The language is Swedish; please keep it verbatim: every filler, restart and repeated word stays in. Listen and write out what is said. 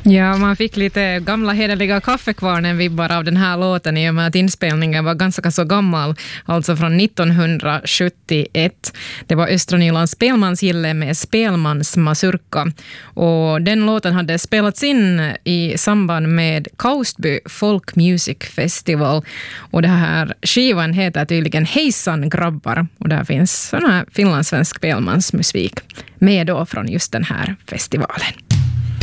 Ja, man fick lite gamla hederliga kaffekvarnen-vibbar av den här låten i och med att inspelningen var ganska så gammal, alltså från nittonhundrasjuttioett. Det var Östra Nylands spelmansgille med Spelmans Masurka. Och den låten hade spelats in i samband med Kaustby Folk Music Festival. Och det här skivan heter tydligen Hejsan grabbar. Och där finns sån här finlandssvensk spelmansmusik med då från just den här festivalen.